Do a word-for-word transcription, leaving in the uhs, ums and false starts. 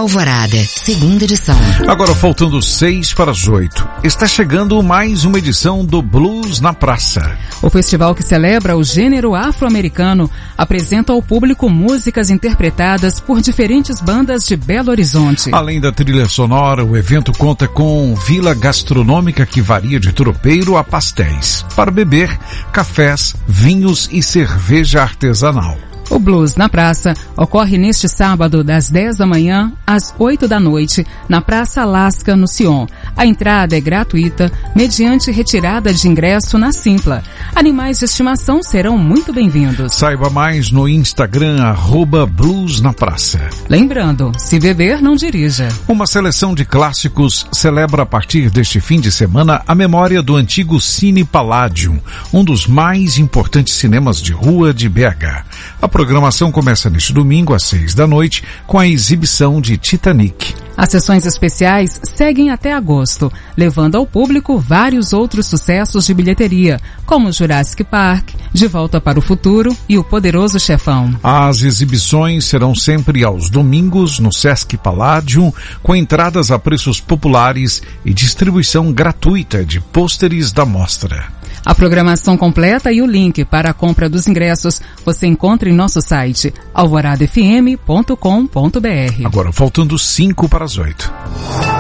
Alvorada, segunda edição. Agora faltando seis para as oito. Está chegando mais uma edição do Blues na Praça. O festival que celebra o gênero afro-americano apresenta ao público músicas interpretadas por diferentes bandas de Belo Horizonte. Além da trilha sonora, o evento conta com vila gastronômica que varia de tropeiro a pastéis. Para beber, cafés, vinhos e cerveja artesanal. O Blues na Praça ocorre neste sábado das dez da manhã às oito da noite, na Praça Alasca, no Sion. A entrada é gratuita, mediante retirada de ingresso na Simpla. Animais de estimação serão muito bem-vindos. Saiba mais no Instagram, arroba Blues na Praça. Lembrando, se beber, não dirija. Uma seleção de clássicos celebra a partir deste fim de semana a memória do antigo Cine Palladium, um dos mais importantes cinemas de rua de B H. A programação começa neste domingo às seis da noite com a exibição de Titanic. As sessões especiais seguem até agosto, levando ao público vários outros sucessos de bilheteria, como Jurassic Park, De Volta para o Futuro e O Poderoso Chefão. As exibições serão sempre aos domingos no Sesc Palladium, com entradas a preços populares e distribuição gratuita de pôsteres da mostra. A programação completa e o link para a compra dos ingressos você encontra em nosso site alvorada f m ponto com ponto b r. Agora faltando cinco para as oito.